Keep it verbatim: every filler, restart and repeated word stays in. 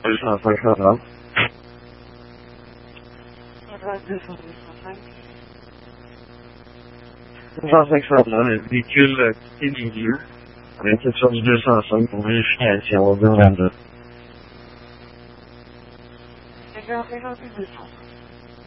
deux cent cinquante. deux cent cinq. deux cent cinquante, le véhicule quitté des lieux. On était sur du deux cent cinq pour vérification au deux cent vingt-deux. cinquante, cinquante, deux cents.